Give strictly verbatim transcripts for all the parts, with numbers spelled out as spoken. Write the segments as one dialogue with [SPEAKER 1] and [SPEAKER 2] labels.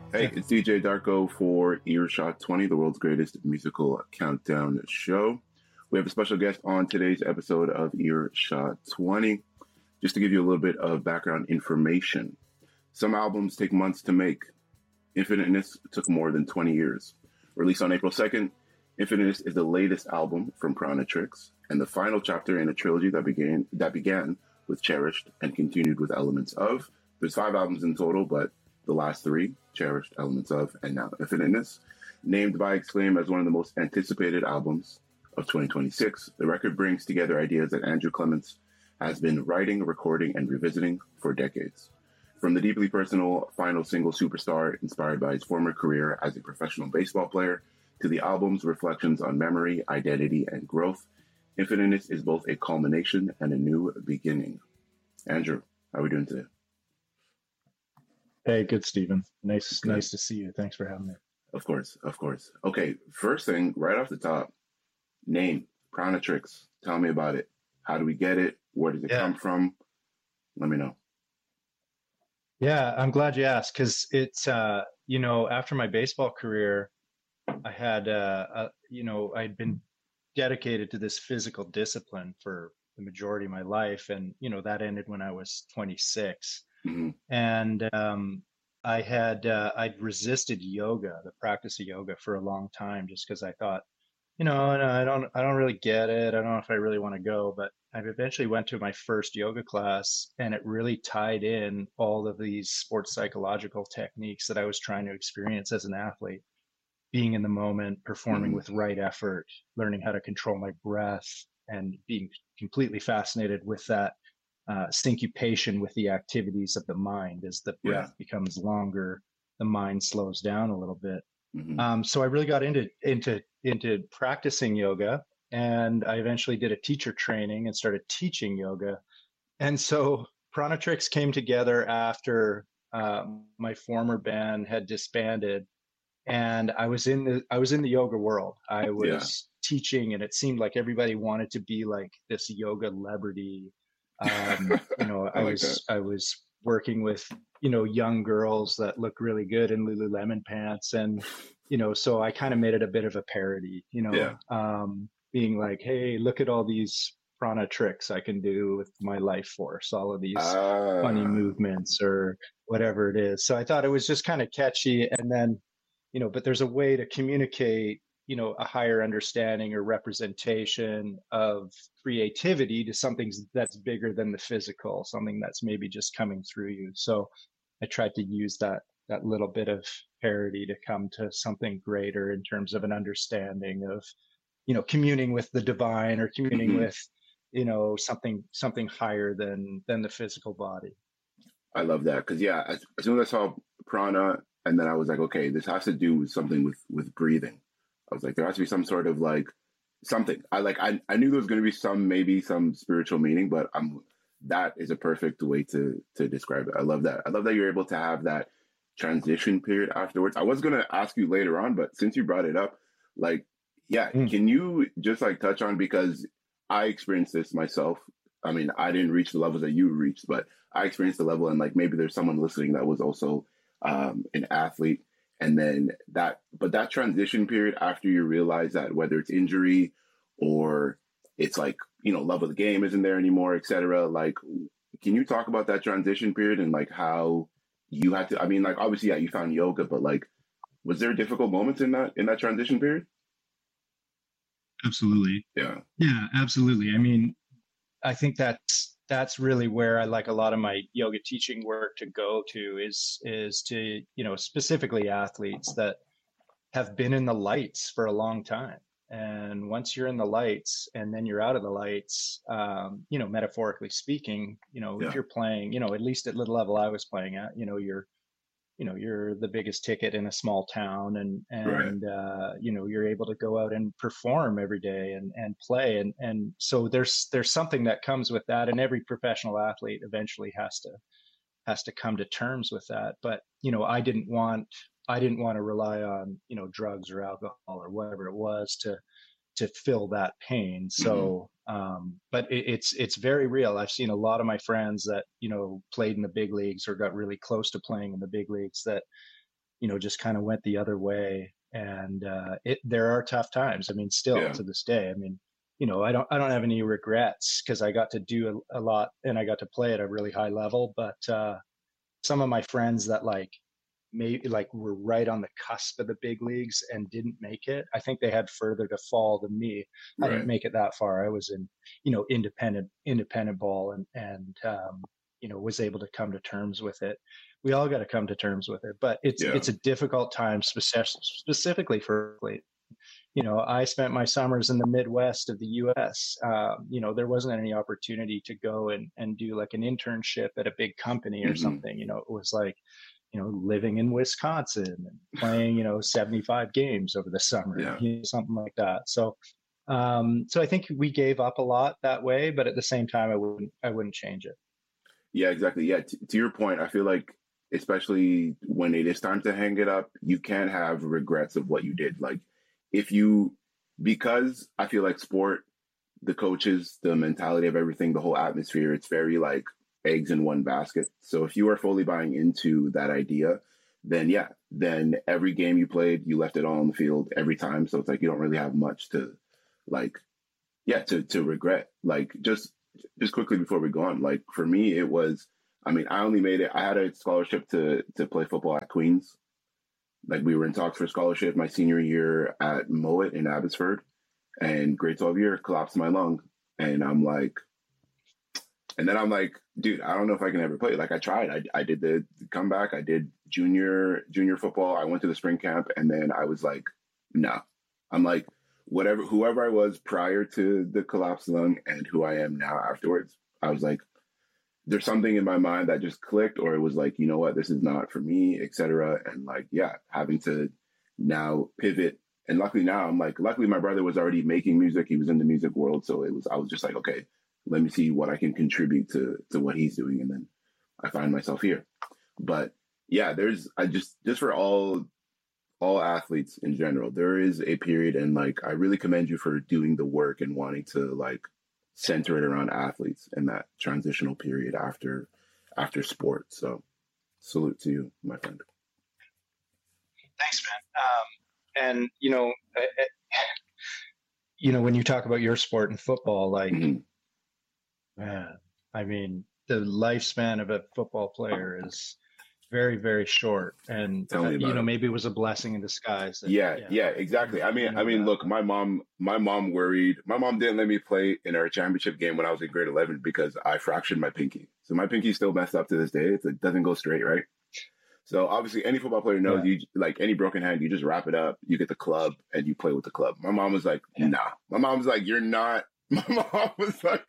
[SPEAKER 1] Hey, it's D J Darko for Earshot twenty, the world's greatest musical countdown show. We have a special guest on today's episode of Earshot twenty. Just to give you a little bit of background information, some albums take months to make. Infiniteness took more than twenty years. Released on April second, Infiniteness is the latest album from Chronotrix and the final chapter in a trilogy that began that began with Cherished and continued with Elements of. There's five albums in total, but the last three, Cherished, Elements of, and now Infiniteness, named by Exclaim as one of the most anticipated albums of twenty twenty-six. The record brings together ideas that Andrew Clements has been writing, recording, and revisiting for decades. From the deeply personal final single Superstar, inspired by his former career as a professional baseball player, to the album's reflections on memory, identity, and growth, Infiniteness is both a culmination and a new beginning. Andrew, how are we doing today?
[SPEAKER 2] Hey, good, Stephen. Nice,
[SPEAKER 1] Good.
[SPEAKER 2] nice to see you. Thanks for having me.
[SPEAKER 1] Of course, of course. Okay, first thing, right off the top, name, Chronotrix. Tell me about it. How do we get it? Where does it
[SPEAKER 2] Yeah.
[SPEAKER 1] come from? Let me know.
[SPEAKER 2] Yeah, I'm glad you asked because it's, uh, you know, after my baseball career, I had, uh, uh, you know, I'd been dedicated to this physical discipline for the majority of my life. And, you know, that ended when I was twenty-six.
[SPEAKER 1] hmm
[SPEAKER 2] And um, I had, uh, I'd resisted yoga, the practice of yoga for a long time just because I thought, you know, and I don't, I don't really get it. I don't know if I really want to go, but I eventually went to my first yoga class and it really tied in all of these sports psychological techniques that I was trying to experience as an athlete, being in the moment, performing
[SPEAKER 1] hmm
[SPEAKER 2] with right effort, learning how to control my breath and being completely fascinated with that uh, syncopation with the activities of the mind. As the
[SPEAKER 1] Yeah.
[SPEAKER 2] breath becomes longer, the mind slows down a little bit.
[SPEAKER 1] hmm
[SPEAKER 2] Um, so I really got into into into practicing yoga, and I eventually did a teacher training and started teaching yoga. And so Chronotrix came together after uh, my former band had disbanded, and I was in the I was in the yoga world. I
[SPEAKER 1] Yeah.
[SPEAKER 2] was teaching, and it seemed like everybody wanted to be like this yoga celebrity. Um, you know,
[SPEAKER 1] I
[SPEAKER 2] I
[SPEAKER 1] like that.
[SPEAKER 2] was I was working with you know young girls that look really good in Lululemon pants, and you know, so I kind of made it a bit of a parody. You know,
[SPEAKER 1] Yeah.
[SPEAKER 2] um, being like, hey, look at all these prana tricks I can do with my life force, all of these funny
[SPEAKER 1] Ah.
[SPEAKER 2] movements or whatever it is. So I thought it was just kind of catchy, and then you know, but there's a way to communicate, you know, a higher understanding or representation of creativity to something that's bigger than the physical, something that's maybe just coming through you. So I tried to use that that little bit of parody to come to something greater in terms of an understanding of, you know, communing with the divine or communing
[SPEAKER 1] hmm
[SPEAKER 2] with, you know, something something higher than than the physical body.
[SPEAKER 1] I love that because yeah, as, as soon as I saw prana, and then I was like, okay, this has to do with something with with breathing. I was like, there has to be some sort of like something. I like I I knew there was going to be some maybe some spiritual meaning, but I'm that is a perfect way to to describe it. I love that. I love that you're able to have that transition period afterwards. I was going to ask you later on, but since you brought it up, like, yeah,
[SPEAKER 2] Mm.
[SPEAKER 1] can you just like touch on because I experienced this myself. I mean, I didn't reach the levels that you reached, but I experienced the level, and like maybe there's someone listening that was also um, an athlete, and then that, but that transition period after you realize that whether it's injury or it's like you know love of the game isn't there anymore, et cetera. Like, can you talk about that transition period and like how you had to? I mean, like obviously, yeah, you found yoga, but like, was there difficult moments in that in that transition period?
[SPEAKER 2] Absolutely.
[SPEAKER 1] Yeah.
[SPEAKER 2] Yeah, absolutely. I mean, I think that's that's really where I like a lot of my yoga teaching work to go to is is to, you know, specifically athletes that have been in the lights for a long time. And once you're in the lights and then you're out of the lights, um, you know, metaphorically speaking, you know, if
[SPEAKER 1] Yeah.
[SPEAKER 2] you're playing, you know, at least at the level I was playing at, you know, you're you know you're the biggest ticket in a small town, and
[SPEAKER 1] Right.
[SPEAKER 2] and uh, you know you're able to go out and perform every day and and play, and and so there's there's something that comes with that, and every professional athlete eventually has to has to come to terms with that. But you know I didn't want I didn't want to rely on you know drugs or alcohol or whatever it was to to fill that pain.
[SPEAKER 1] hmm
[SPEAKER 2] So, um, but it, it's it's very real. I've seen a lot of my friends that you know played in the big leagues or got really close to playing in the big leagues that you know, just kind of went the other way. And uh, it there are tough times. I mean, still
[SPEAKER 1] Yeah.
[SPEAKER 2] to this day. I mean, you know, I don't I don't have any regrets because I got to do a, a lot and I got to play at a really high level. But uh, some of my friends that like maybe like were right on the cusp of the big leagues and didn't make it. I think they had further to fall than me. I didn't
[SPEAKER 1] Right.
[SPEAKER 2] make it that far. I was in, you know, independent independent ball and and um, you know, was able to come to terms with it. We all got to come to terms with it, but it's
[SPEAKER 1] Yeah.
[SPEAKER 2] it's a difficult time, spec- specifically for athletes. You know, I spent my summers in the Midwest of the U S. Um, you know, there wasn't any opportunity to go and and do like an internship at a big company or
[SPEAKER 1] Hmm.
[SPEAKER 2] something. You know, it was like you know, living in Wisconsin and playing, you know, seventy-five games over the summer,
[SPEAKER 1] Yeah.
[SPEAKER 2] you know, something like that. So, um, so I think we gave up a lot that way, but at the same time, I wouldn't, I wouldn't change it.
[SPEAKER 1] Yeah, exactly. Yeah, t- to your point, I feel like especially when it is time to hang it up, you can't have regrets of what you did. Like if you, because I feel like sport, the coaches, the mentality of everything, the whole atmosphere, it's very like eggs in one basket. So if you are fully buying into that idea, then yeah, then every game you played, you left it all on the field every time. So it's like you don't really have much to like, yeah, to to regret. Like just just quickly before we go on, like for me, it was. I mean, I only made it. I had a scholarship to to play football at Queens. Like we were in talks for scholarship my senior year at Mowat in Abbotsford, and grade twelve year collapsed my lung, and I'm like, and then I'm like, dude, I don't know if I can ever play. Like I tried. I I did the comeback. I did junior junior football. I went to the spring camp, and then I was like, no. Nah. I'm like, whatever, whoever I was prior to the collapsed lung and who I am now afterwards, I was like, there's something in my mind that just clicked, or it was like, you know what, this is not for me, et cetera. And like, yeah, having to now pivot. And luckily now I'm like, luckily my brother was already making music. He was in the music world. So it was, I was just like, okay, let me see what I can contribute to, to what he's doing. And then I find myself here. But yeah, there's, I just, just for all, all athletes in general, there is a period. And like, I really commend you for doing the work and wanting to like center it around athletes in that transitional period after, after sport. So salute to you, my friend.
[SPEAKER 2] Thanks, man. Um, and you know, I, I, you know, when you talk about your sport and football, like,
[SPEAKER 1] Mm-hmm.
[SPEAKER 2] man, I mean, the lifespan of a football player is very, very short. And,
[SPEAKER 1] Tell
[SPEAKER 2] uh,
[SPEAKER 1] me
[SPEAKER 2] you
[SPEAKER 1] about
[SPEAKER 2] know,
[SPEAKER 1] it.
[SPEAKER 2] maybe it was a blessing in disguise that,
[SPEAKER 1] Yeah,
[SPEAKER 2] yeah,
[SPEAKER 1] yeah,
[SPEAKER 2] you,
[SPEAKER 1] exactly. I mean,
[SPEAKER 2] you
[SPEAKER 1] I
[SPEAKER 2] know
[SPEAKER 1] mean,
[SPEAKER 2] that.
[SPEAKER 1] look, my mom, my mom worried. My mom didn't let me play in our championship game when I was in grade eleven because I fractured my pinky. So my pinky's still messed up to this day. It's, it doesn't go straight, right? So obviously, any football player knows
[SPEAKER 2] Yeah.
[SPEAKER 1] you like any broken hand, you just wrap it up, you get the club, and you play with the club. My mom was like,
[SPEAKER 2] Yeah.
[SPEAKER 1] "Nah." My mom was like, "You're not." My mom was like,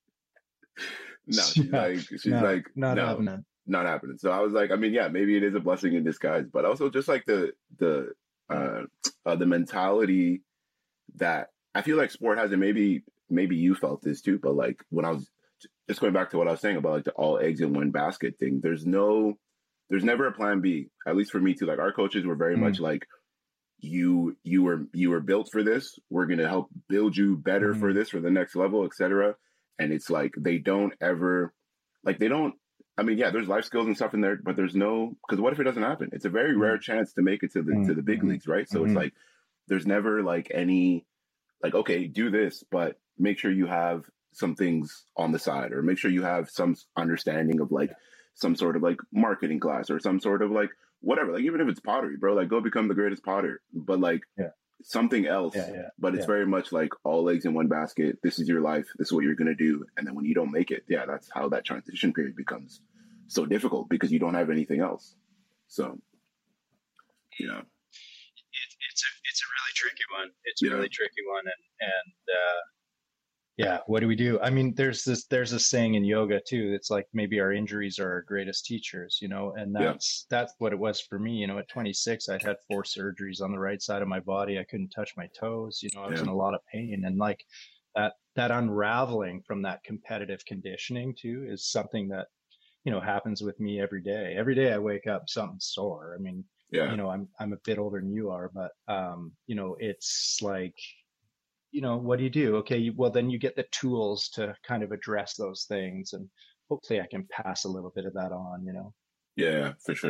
[SPEAKER 1] "No." She's
[SPEAKER 2] Yeah.
[SPEAKER 1] like, she's
[SPEAKER 2] No,
[SPEAKER 1] like,
[SPEAKER 2] not
[SPEAKER 1] "No,
[SPEAKER 2] happening.
[SPEAKER 1] not happening." So I was like, I mean, yeah, maybe it is a blessing in disguise, but also just like the the uh, uh the mentality that I feel like sport has, and maybe maybe you felt this too, but like when I was just going back to what I was saying about like the all eggs in one basket thing, there's no there's never a plan B, at least for me too. Like our coaches were very
[SPEAKER 2] Mm.
[SPEAKER 1] much like, you you were you were built for this. We're gonna help build you better for
[SPEAKER 2] Mm-hmm.
[SPEAKER 1] this, for the next level, et cetera. And it's like they don't ever like they don't I mean, yeah, there's life skills and stuff in there, but there's no because what if it doesn't happen? It's a very rare chance to make it to the to the big
[SPEAKER 2] Mm-hmm.
[SPEAKER 1] leagues, right? So it's
[SPEAKER 2] Mm-hmm.
[SPEAKER 1] like there's never like any like, okay, do this, but make sure you have some things on the side, or make sure you have some understanding of like
[SPEAKER 2] Yeah.
[SPEAKER 1] some sort of like marketing class or some sort of like whatever. Like even if it's pottery, bro, like go become the greatest potter, but like
[SPEAKER 2] Yeah.
[SPEAKER 1] something else.
[SPEAKER 2] Yeah. Yeah.
[SPEAKER 1] But it's
[SPEAKER 2] Yeah.
[SPEAKER 1] very much like all eggs in one basket. This is your life. This is what you're gonna do. And then when you don't make it, yeah, that's how that transition period becomes so difficult because you don't have anything else. So, you know,
[SPEAKER 2] It, it's a it's a really tricky one. It's a
[SPEAKER 1] yeah,
[SPEAKER 2] really tricky one, and and uh, yeah, what do we do? I mean, there's this there's this saying in yoga too. It's like maybe our injuries are our greatest teachers, you know, and
[SPEAKER 1] yeah,
[SPEAKER 2] that's that's what it was for me. You know, at twenty-six, I'd had four surgeries on the right side of my body. I couldn't touch my toes. You know, I was
[SPEAKER 1] yeah,
[SPEAKER 2] in a lot of pain, and like that that unraveling from that competitive conditioning too is something that you know happens with me every day. Every day I wake up something sore. I mean,
[SPEAKER 1] yeah.
[SPEAKER 2] you know, I'm I'm a bit older than you are, but um, you know, it's like you know, what do you do? Okay, you, well, then you get the tools to kind of address those things. And hopefully I can pass a little bit of that on, you know?
[SPEAKER 1] Yeah, for sure.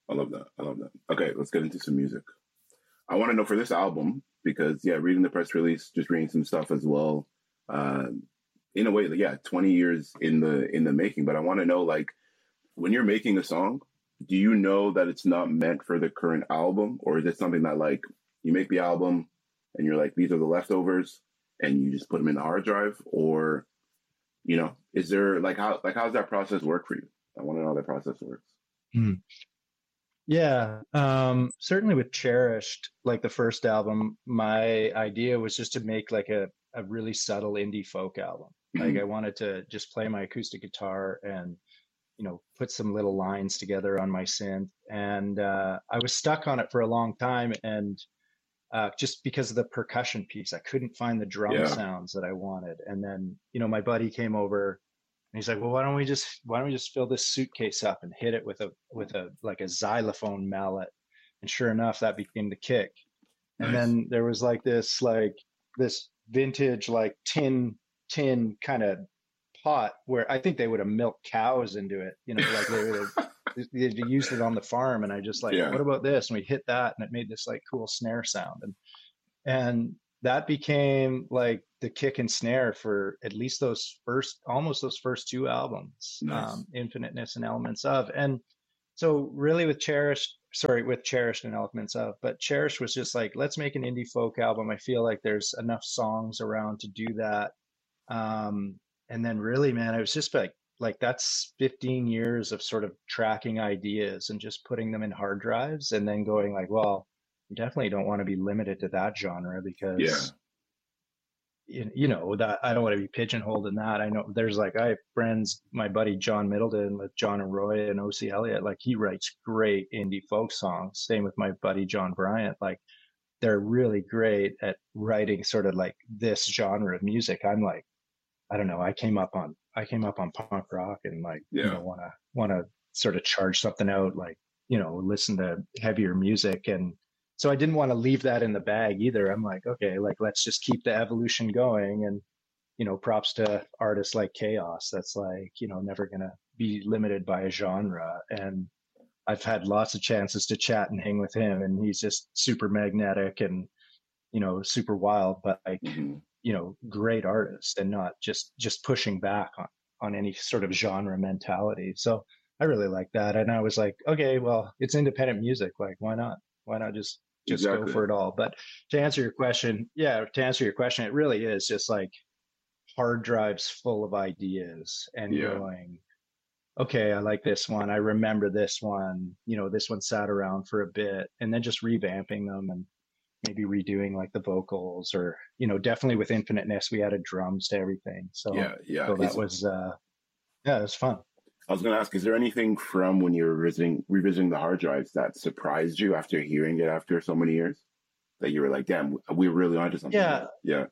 [SPEAKER 1] I love that. I love that. Okay, let's get into some music. I want to know for this album, because yeah, reading the press release, just reading some stuff as well. Uh, in a way, yeah, twenty years in the in the making. But I want to know, like, when you're making a song, do you know that it's not meant for the current album, or is it something that like you make the album and you're like, these are the leftovers, and you just put them in the hard drive, or you know, is there like how like how does that process work for you? I want to know how that process works.
[SPEAKER 2] Mm. Yeah, um, certainly with Cherished, like the first album, my idea was just to make like a, a really subtle indie folk album.
[SPEAKER 1] Mm-hmm.
[SPEAKER 2] Like I wanted to just play my acoustic guitar and, you know, put some little lines together on my synth. And uh, I was stuck on it for a long time. And uh, just because of the percussion piece, I couldn't find the drum
[SPEAKER 1] Yeah.
[SPEAKER 2] sounds that I wanted. And then, you know, my buddy came over and he's like, well, why don't we just why don't we just fill this suitcase up and hit it with a with a like a xylophone mallet? And sure enough, that became the kick.
[SPEAKER 1] Nice.
[SPEAKER 2] And then there was like this like this vintage like tin tin kind of pot where I think they would have milked cows into it, you know, like they would have they used it on the farm. And I just like,
[SPEAKER 1] Yeah.
[SPEAKER 2] what about this? And we hit that and it made this like cool snare sound. And and that became like the kick and snare for at least those first, almost those first two albums,
[SPEAKER 1] Nice.
[SPEAKER 2] um, Infiniteness and Elements of. And so really with Cherished, sorry, with Cherished and Elements of, but Cherished was just like, let's make an indie folk album. I feel like there's enough songs around to do that. Um, and then really, man, it was just like, like that's fifteen years of sort of tracking ideas and just putting them in hard drives and then going like, well, you definitely don't want to be limited to that genre because
[SPEAKER 1] Yeah.
[SPEAKER 2] you, you know that I don't want to be pigeonholed in that. I know there's like I have friends, my buddy John Middleton with John and Roy and O C Elliott, like he writes great indie folk songs. Same with my buddy John Bryant. Like they're really great at writing sort of like this genre of music. I'm like, I don't know, I came up on I came up on punk rock and like,
[SPEAKER 1] Yeah.
[SPEAKER 2] you know, wanna wanna sort of charge something out, like, you know, listen to heavier music. And so I didn't want to leave that in the bag either. I'm like, okay, like let's just keep the evolution going. And, you know, props to artists like Chaos. That's like, you know, never gonna be limited by a genre. And I've had lots of chances to chat and hang with him, and he's just super magnetic and, you know, super wild, but like,
[SPEAKER 1] Mm-hmm.
[SPEAKER 2] you know, great artist and not just just pushing back on on any sort of genre mentality. So I really like that. And I was like, okay, well, it's independent music. Like, why not? Why not just just
[SPEAKER 1] Exactly.
[SPEAKER 2] go for it all? But to answer your question, yeah, to answer your question, it really is just like hard drives full of ideas and
[SPEAKER 1] Yeah.
[SPEAKER 2] going, okay, I like this one. I remember this one. You know, this one sat around for a bit, and then just revamping them and maybe redoing like the vocals, or, you know, definitely with Infiniteness, we added drums to everything. So,
[SPEAKER 1] Yeah. Yeah.
[SPEAKER 2] so that
[SPEAKER 1] Is-
[SPEAKER 2] was, uh, yeah, it was fun.
[SPEAKER 1] I was going to ask, is there anything from when you were revisiting, revisiting the hard drives that surprised you after hearing it after so many years that you were like, damn, we were really onto something?
[SPEAKER 2] Yeah.
[SPEAKER 1] Yeah.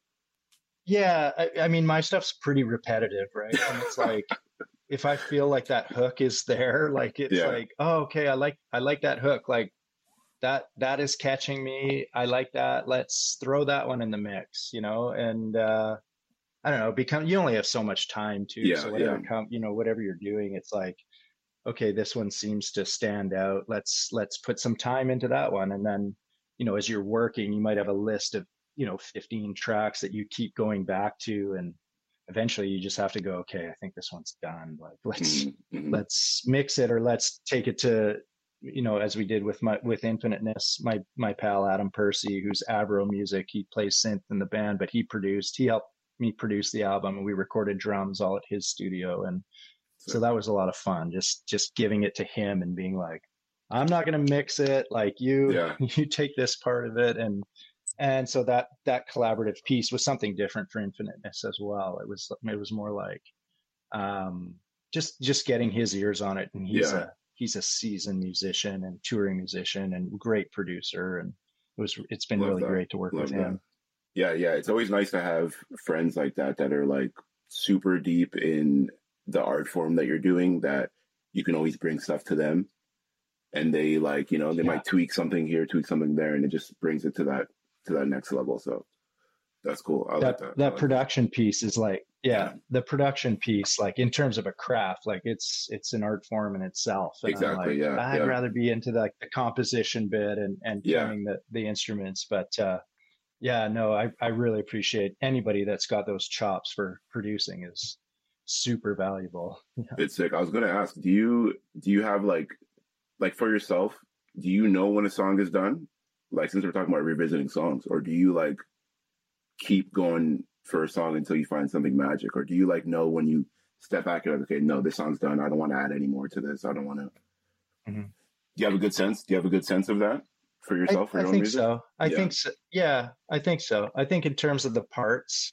[SPEAKER 2] Yeah. I, I mean, my stuff's pretty repetitive, right? And it's like, if I feel like that hook is there, like, it's
[SPEAKER 1] Yeah.
[SPEAKER 2] like, oh, okay, I like, I like that hook. Like that, that is catching me. I like that. Let's throw that one in the mix, you know? And, uh, I don't know, become, you only have so much time too.
[SPEAKER 1] Yeah,
[SPEAKER 2] so whatever
[SPEAKER 1] yeah.
[SPEAKER 2] come, you know, whatever you're doing, it's like, okay, this one seems to stand out. Let's, let's put some time into that one. And then, you know, as you're working, you might have a list of, you know, fifteen tracks that you keep going back to. And eventually you just have to go, okay, I think this one's done. Like, let's,
[SPEAKER 1] Mm-hmm.
[SPEAKER 2] let's mix it, or let's take it to, you know, as we did with my, with Infiniteness, my, my pal, Adam Percy, who's Avro Music, he plays synth in the band, but he produced, he helped me produce the album, and we recorded drums all at his studio. And so that was a lot of fun, just just giving it to him and being like, I'm not going to mix it, like you
[SPEAKER 1] Yeah.
[SPEAKER 2] you take this part of it. And and so that that collaborative piece was something different for Infiniteness as well. It was it was more like um just just getting his ears on it. And he's
[SPEAKER 1] Yeah.
[SPEAKER 2] a he's a seasoned musician and touring musician and great producer, and it was it's been
[SPEAKER 1] Love
[SPEAKER 2] really
[SPEAKER 1] that.
[SPEAKER 2] great to work
[SPEAKER 1] Love
[SPEAKER 2] with
[SPEAKER 1] that.
[SPEAKER 2] him.
[SPEAKER 1] Yeah, yeah. It's always nice to have friends like that that are like super deep in the art form that you're doing, that you can always bring stuff to them, and they like, you know, they
[SPEAKER 2] Yeah.
[SPEAKER 1] might tweak something here, tweak something there, and it just brings it to that to that next level. So that's cool. I like
[SPEAKER 2] that
[SPEAKER 1] that.
[SPEAKER 2] that
[SPEAKER 1] I like
[SPEAKER 2] production piece is like yeah,
[SPEAKER 1] Yeah,
[SPEAKER 2] the production piece, like in terms of a craft, like it's it's an art form in itself. And I'm
[SPEAKER 1] exactly.
[SPEAKER 2] like,
[SPEAKER 1] Yeah,
[SPEAKER 2] I'd
[SPEAKER 1] yeah,
[SPEAKER 2] rather be into the, like the composition bit and and
[SPEAKER 1] yeah.
[SPEAKER 2] playing the the instruments. But uh yeah, no, I I really appreciate anybody that's got those chops for producing is super valuable. Yeah.
[SPEAKER 1] It's sick. I was gonna ask, do you do you have like like for yourself, do you know when a song is done? Like since we're talking about revisiting songs, or do you like keep going for a song until you find something magic, or do you like know when you step back and like, okay, no, this song's done. I don't want to add any more to this. I don't want to. Do
[SPEAKER 2] Mhm.
[SPEAKER 1] you have a good sense? Do you have a good sense of that for
[SPEAKER 2] I
[SPEAKER 1] yourself, for
[SPEAKER 2] I
[SPEAKER 1] your own
[SPEAKER 2] think
[SPEAKER 1] music?
[SPEAKER 2] so. I
[SPEAKER 1] Yeah.
[SPEAKER 2] think so. Yeah, I think so. I think in terms of the parts,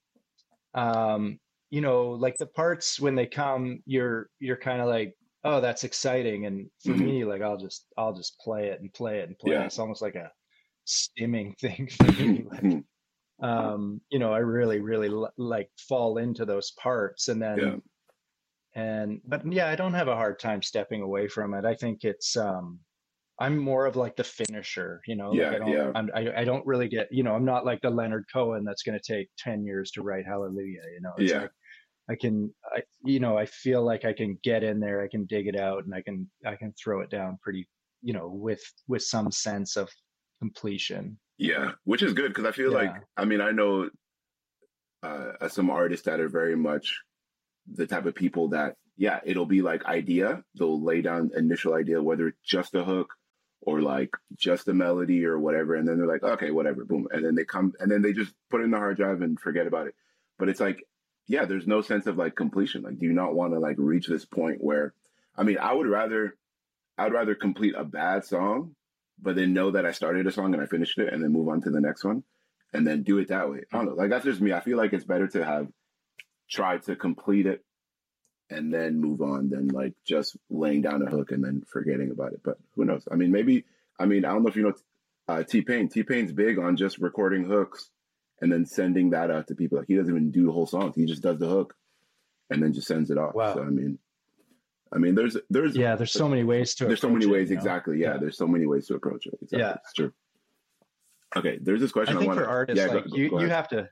[SPEAKER 2] um, you know, like the parts when they come, you're you're kind of like, oh, that's exciting. And for
[SPEAKER 1] Hmm.
[SPEAKER 2] me, like I'll just I'll just play it and play it and play it.
[SPEAKER 1] Yeah.
[SPEAKER 2] It's almost like a stimming thing for me. Like, um, you know, I really, really l- like fall into those parts, and
[SPEAKER 1] Yeah.
[SPEAKER 2] then and but yeah, I don't have a hard time stepping away from it. I think it's um I'm more of like the finisher, you know, like
[SPEAKER 1] Yeah.
[SPEAKER 2] I don't,
[SPEAKER 1] Yeah.
[SPEAKER 2] I'm, I, I don't really get, you know, I'm not like the Leonard Cohen that's going to take ten years to write Hallelujah. You know, it's
[SPEAKER 1] Yeah.
[SPEAKER 2] like, I can, I, you know, I feel like I can get in there, I can dig it out and I can, I can throw it down pretty, you know, with, with some sense of completion.
[SPEAKER 1] Yeah. Which is good because I feel like,
[SPEAKER 2] Yeah.
[SPEAKER 1] I mean, I know uh, some artists that are very much the type of people that, yeah, it'll be like idea. They'll lay down initial idea, whether it's just a hook or like just a melody or whatever. And then they're like, okay, whatever, boom. And then they come and then they just put it in the hard drive and forget about it. But it's like, yeah, there's no sense of like completion. Like, do you not want to like reach this point where, I mean, I would rather, I would rather complete a bad song, but then know that I started a song and I finished it and then move on to the next one and then do it that way. I don't know. Like, that's just me. I feel like it's better to have tried to complete it and then move on than like just laying down a hook and then forgetting about it. But who knows? I mean, maybe, I mean, I don't know if you know uh, T Pain. T Pain's big on just recording hooks and then sending that out to people. Like he doesn't even do the whole song. He just does the hook and then just sends it off. So,
[SPEAKER 2] Wow.
[SPEAKER 1] I mean, I mean, there's, there's,
[SPEAKER 2] Yeah. There's so many ways to
[SPEAKER 1] there's so many
[SPEAKER 2] approach it,
[SPEAKER 1] ways.
[SPEAKER 2] you know?
[SPEAKER 1] Exactly. Yeah,
[SPEAKER 2] Yeah.
[SPEAKER 1] there's so many ways to approach it. Exactly.
[SPEAKER 2] Yeah.
[SPEAKER 1] It's true. Okay. There's this
[SPEAKER 2] I
[SPEAKER 1] question I
[SPEAKER 2] think
[SPEAKER 1] want
[SPEAKER 2] for
[SPEAKER 1] to,
[SPEAKER 2] artists,
[SPEAKER 1] yeah, go,
[SPEAKER 2] like
[SPEAKER 1] go,
[SPEAKER 2] you,
[SPEAKER 1] go
[SPEAKER 2] you
[SPEAKER 1] ahead.
[SPEAKER 2] have to,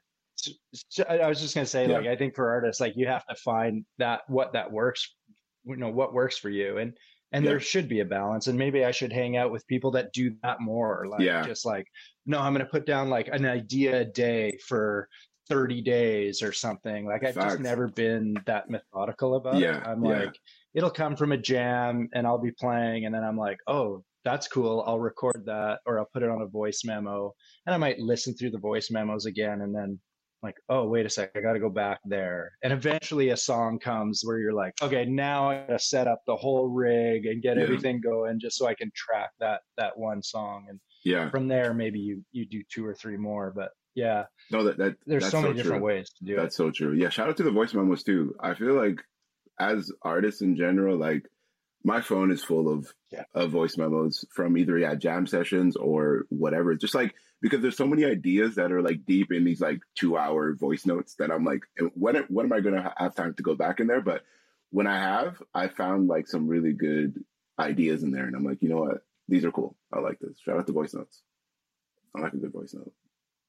[SPEAKER 2] I was just going to say,
[SPEAKER 1] Yeah.
[SPEAKER 2] like, I think for artists, like you have to find that, what that works, you know, what works for you. And, and
[SPEAKER 1] Yeah.
[SPEAKER 2] there should be a balance. And maybe I should hang out with people that do that more, like
[SPEAKER 1] Yeah.
[SPEAKER 2] just like, no, I'm going to put down like an idea a day for thirty days or something. Like I've just
[SPEAKER 1] Facts.
[SPEAKER 2] never been that methodical about
[SPEAKER 1] Yeah.
[SPEAKER 2] it. I'm
[SPEAKER 1] Yeah.
[SPEAKER 2] like, it'll come from a jam and I'll be playing. And then I'm like, oh, that's cool. I'll record that or I'll put it on a voice memo and I might listen through the voice memos again. And then like, oh, wait a sec, I got to go back there. And eventually a song comes where you're like, okay, now I got to set up the whole rig and get
[SPEAKER 1] Yeah.
[SPEAKER 2] everything going just so I can track that, that one song. And
[SPEAKER 1] Yeah.
[SPEAKER 2] from there, maybe you, you do two or three more, but yeah,
[SPEAKER 1] No, that, that,
[SPEAKER 2] there's
[SPEAKER 1] that's
[SPEAKER 2] so
[SPEAKER 1] so
[SPEAKER 2] many different
[SPEAKER 1] true.
[SPEAKER 2] ways to do
[SPEAKER 1] That's
[SPEAKER 2] it.
[SPEAKER 1] so true. Yeah, shout out to the voice memos too. I feel like as artists in general, like my phone is full of
[SPEAKER 2] Yeah.
[SPEAKER 1] of voice memos from either yeah jam sessions or whatever. Just like because there's so many ideas that are like deep in these like two hour voice notes that I'm like, when when am I gonna have time to go back in there? But when I have, I found like some really good ideas in there, and I'm like, you know what, these are cool. I like this. Shout out to voice notes. I like a good voice note.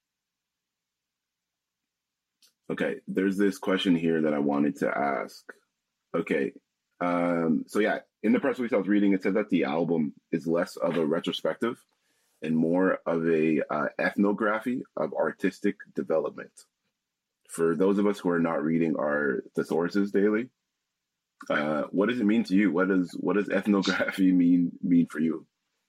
[SPEAKER 1] Okay, there's this question here that I wanted to ask. Okay, um, so yeah, in the press release I was reading, it said that the album is less of a retrospective and more of a uh, ethnography of artistic development. For those of us who are not reading our thesaurus daily, uh, what does it mean to you? What does what does ethnography mean mean for you?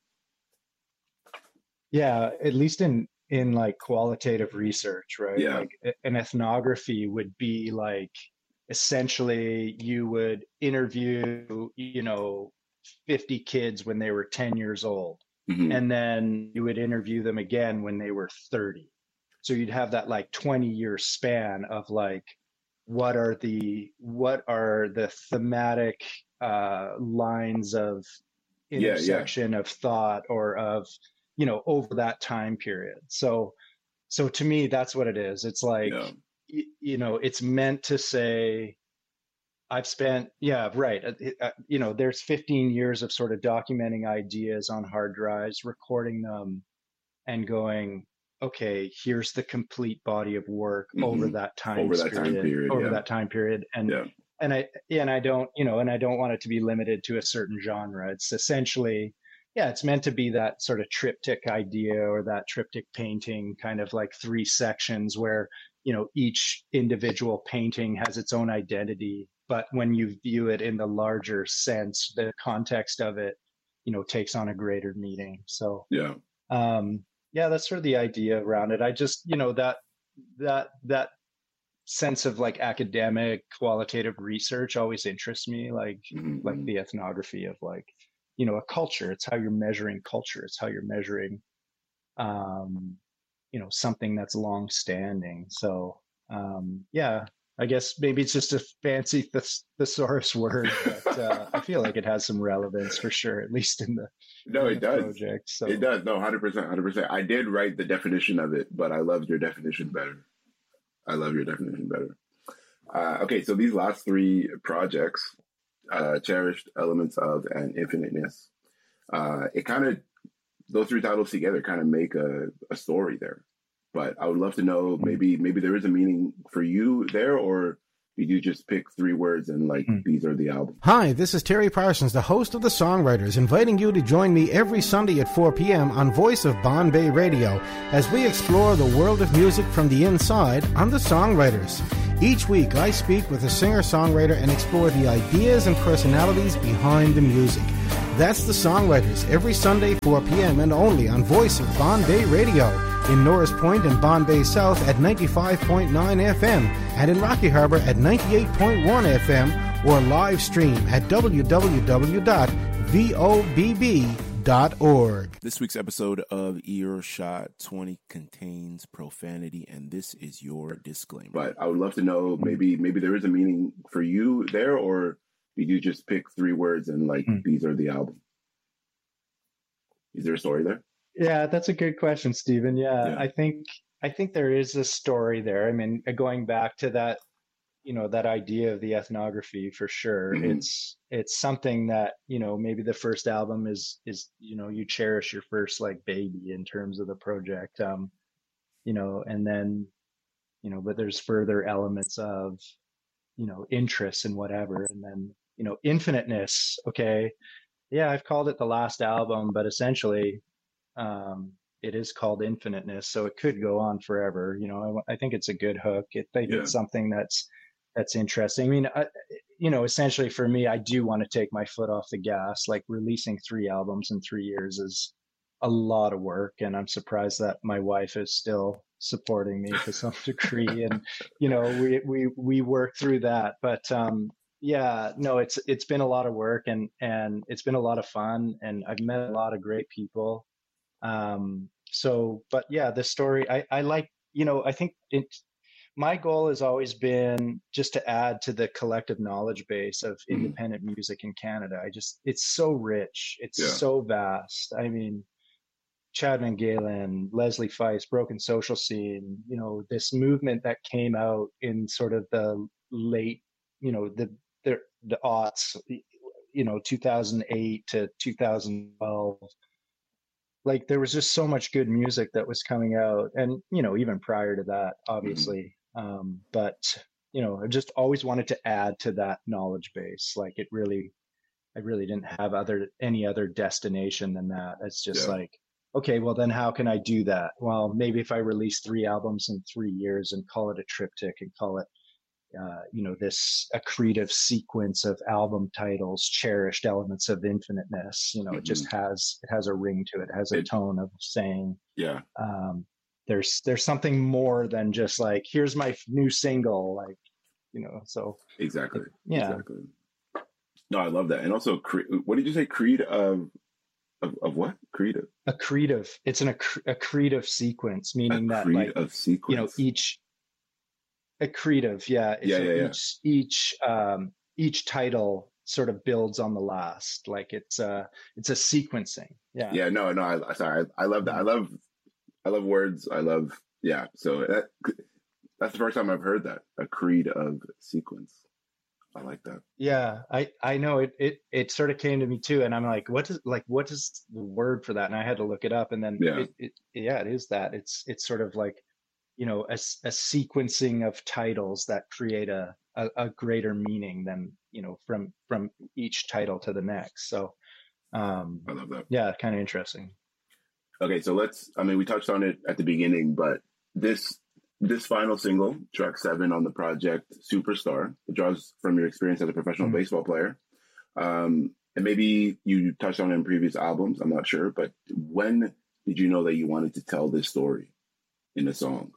[SPEAKER 2] Yeah, at least in in like qualitative research, right?
[SPEAKER 1] Yeah.
[SPEAKER 2] Like a- an ethnography would be like essentially you would interview, you know, fifty kids when they were ten years old,
[SPEAKER 1] Hmm.
[SPEAKER 2] and then you would interview them again when they were thirty. So you'd have that like twenty year span of like what are the what are the thematic uh, lines of
[SPEAKER 1] Yeah, yeah,
[SPEAKER 2] intersection of thought or of you know over that time period. So so to me that's what it is. It's like
[SPEAKER 1] yeah,
[SPEAKER 2] y- you know it's meant to say I've spent yeah right uh, it- uh, you know there's fifteen years of sort of documenting ideas on hard drives, recording them and going okay, here's the complete body of work
[SPEAKER 1] Mm-hmm.
[SPEAKER 2] over that time
[SPEAKER 1] over that
[SPEAKER 2] period,
[SPEAKER 1] time period,
[SPEAKER 2] over
[SPEAKER 1] yeah.
[SPEAKER 2] that time period. And,
[SPEAKER 1] yeah.
[SPEAKER 2] and I, and I don't, you know, and I don't want it to be limited to a certain genre. It's essentially, yeah, it's meant to be that sort of triptych idea or that triptych painting, kind of like three sections where, you know, each individual painting has its own identity. But when you view it in the larger sense, the context of it, you know, takes on a greater meaning. So,
[SPEAKER 1] Yeah.
[SPEAKER 2] um, yeah, that's sort of the idea around it. I just, you know, that, that, that sense of like academic qualitative research always interests me, like,
[SPEAKER 1] mm-hmm.
[SPEAKER 2] like the ethnography of like, you know, a culture. It's how you're measuring culture. It's how you're measuring, um, you know, something that's long standing. So, um, yeah, I guess maybe it's just a fancy thes- thesaurus word, but uh, I feel like it has some relevance for sure, at least in the,
[SPEAKER 1] no,
[SPEAKER 2] in
[SPEAKER 1] it
[SPEAKER 2] the
[SPEAKER 1] does.
[SPEAKER 2] project. So
[SPEAKER 1] It does. No, one hundred percent, one hundred percent. I did write the definition of it, but I loved your definition better. I love your definition better. Uh, okay, so these last three projects, uh, Cherished, Elements of, and Infiniteness, uh, it kind of, those three titles together kind of make a, a story there. But I would love to know, maybe maybe there is a meaning for you there, or did you just pick three words and like, mm. these are the albums?
[SPEAKER 3] Hi, this is Terry Parsons, the host of The Songwriters, inviting you to join me every Sunday at four p.m. on Voice of Bombay Radio as we explore the world of music from the inside on The Songwriters. Each week, I speak with a singer-songwriter and explore the ideas and personalities behind the music. That's The Songwriters, every Sunday, four p.m. and only on Voice of Bombay Radio in Norris Point and Bombay South at ninety-five point nine F M and in Rocky Harbor at ninety-eight point one F M or live stream at w w w dot vobb dot org.
[SPEAKER 1] This week's episode of Earshot twenty contains profanity, and this is your disclaimer. But I would love to know, maybe maybe there is a meaning for you there, or did you just pick three words and like, mm. these are the album? Is there a story there?
[SPEAKER 2] Yeah, that's a good question, Stephen. Yeah, yeah, I think I think there is a story there. I mean, going back to that, you know, that idea of the ethnography for sure. Mm-hmm. It's it's something that, you know, maybe the first album is is you know, you cherish your first like baby in terms of the project, um, you know, and then, you know, but there's further elements of, you know, interest and whatever, and then, you know, infiniteness. Okay, yeah, I've called it the last album, but essentially, um, it is called Infiniteness, so it could go on forever. You know, I, I think it's a good hook. It, I think yeah. it's something that's that's interesting. I mean, I, you know, essentially for me, I do want to take my foot off the gas. Like releasing three albums in three years is a lot of work, and I'm surprised that my wife is still supporting me to some degree. And you know, we we we work through that, but um, yeah, no, it's it's been a lot of work, and and it's been a lot of fun, and I've met a lot of great people. Um, so, but yeah, the story, I, I like, you know, I think it, my goal has always been just to add to the collective knowledge base of mm-hmm. independent music in Canada. I just, it's so rich. It's yeah. so vast. I mean, Chad Van Galen, Leslie Feist, Broken Social Scene, you know, this movement that came out in sort of the late, you know, the, the, the aughts, you know, two thousand eight to two thousand twelve. Like there was just so much good music that was coming out, and you know, even prior to that, obviously. Mm-hmm. Um, but you know, I just always wanted to add to that knowledge base. Like it really, I really didn't have other any other destination than that. It's just yeah. like, okay, well then how can I do that? Well, maybe if I release three albums in three years and call it a triptych and call it, uh, you know, this accretive sequence of album titles, cherished elements of infiniteness. You know, mm-hmm. it just has it has a ring to it. It has a it, tone of saying,
[SPEAKER 1] yeah,
[SPEAKER 2] um, there's there's something more than just like, here's my new single, like, you know. So
[SPEAKER 1] exactly,
[SPEAKER 2] it, yeah,
[SPEAKER 1] exactly. No, I love that. And also, cre- what did you say? Creed of of, of what? Creative.
[SPEAKER 2] Accretive. It's an accre- accretive sequence, meaning that like
[SPEAKER 1] of sequence.
[SPEAKER 2] You know, each. Accretive, yeah.
[SPEAKER 1] Yeah,
[SPEAKER 2] so
[SPEAKER 1] yeah, yeah.
[SPEAKER 2] Each each um, each title sort of builds on the last. Like it's uh it's a sequencing. Yeah.
[SPEAKER 1] Yeah. No, no. I sorry. I, I love that. I love I love words. I love yeah. So that that's the first time I've heard that, a creed of sequence. I like that.
[SPEAKER 2] Yeah, I I know it it it sort of came to me too, and I'm like, what is like what is the word for that? And I had to look it up, and then
[SPEAKER 1] Yeah.
[SPEAKER 2] it, it yeah, it is that. It's it's sort of like, you know, a, s- a sequencing of titles that create a, a a greater meaning than, you know, from from each title to the next. So um
[SPEAKER 1] I love that.
[SPEAKER 2] yeah, kind of interesting.
[SPEAKER 1] Okay, so let's. I mean, we touched on it at the beginning, but this this final single, track seven on the project, Superstar, it draws from your experience as a professional
[SPEAKER 2] Mhm.
[SPEAKER 1] baseball player. Um, and maybe you touched on it in previous albums. I'm not sure, but when did you know that you wanted to tell this story in a song?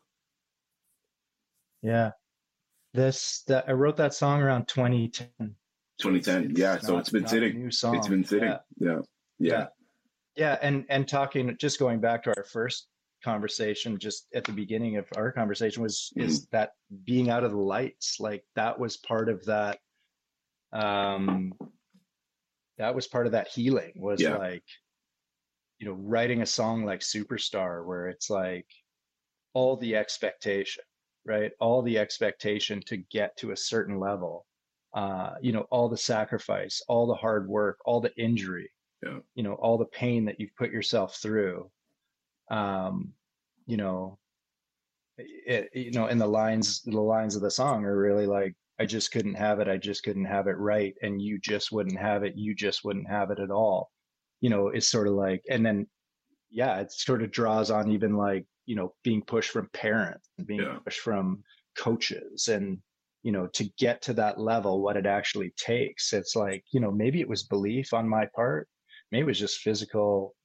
[SPEAKER 2] Yeah. This that I wrote that song around twenty ten. So
[SPEAKER 1] twenty ten.
[SPEAKER 2] it's
[SPEAKER 1] Yeah,
[SPEAKER 2] it's
[SPEAKER 1] so
[SPEAKER 2] not
[SPEAKER 1] it's been
[SPEAKER 2] not a
[SPEAKER 1] sitting.
[SPEAKER 2] new
[SPEAKER 1] It's
[SPEAKER 2] song.
[SPEAKER 1] been sitting.
[SPEAKER 2] Yeah.
[SPEAKER 1] Yeah, yeah,
[SPEAKER 2] Yeah. Yeah, and and talking, just going back to our first conversation, just at the beginning of our conversation, was
[SPEAKER 1] Mhm.
[SPEAKER 2] is that being out of the lights, like that was part of that. Um, that was part of that healing. Was
[SPEAKER 1] yeah,
[SPEAKER 2] like, you know, writing a song like Superstar, where it's like all the expectation, right? All the expectation to get to a certain level. Uh, you know, all the sacrifice, all the hard work, all the injury,
[SPEAKER 1] yeah,
[SPEAKER 2] you know, all the pain that you've put yourself through. Um, you know, it, you know, and the lines, the lines of the song are really like, I just couldn't have it. I just couldn't have it right. And you just wouldn't have it. You just wouldn't have it at all. You know, it's sort of like, and then, yeah, it sort of draws on even like, you know, being pushed from parents and being
[SPEAKER 1] yeah,
[SPEAKER 2] pushed from coaches, and, you know, to get to that level, what it actually takes. It's like, you know, maybe it was belief on my part. Maybe it was just physical